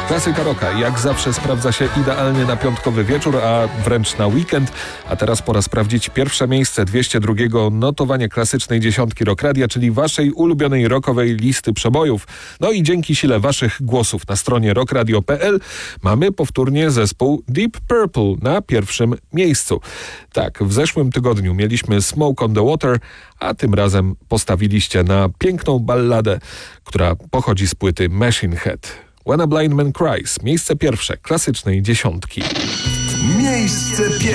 Klasyka rocka jak zawsze sprawdza się idealnie na piątkowy wieczór, a wręcz na weekend. A teraz pora sprawdzić pierwsze miejsce 202 notowania klasycznej dziesiątki Rock Radia, czyli waszej ulubionej rockowej listy przebojów. No i dzięki sile waszych głosów na stronie rockradio.pl mamy powtórnie zespół Deep Purple na pierwszym miejscu. Tak, w zeszłym tygodniu mieliśmy Smoke on the Water, a tym razem postawiliście na piękną balladę, która pochodzi z płyty Machine Head. When a Blind Man Cries, miejsce pierwsze klasycznej dziesiątki. Miejsce pierwsze.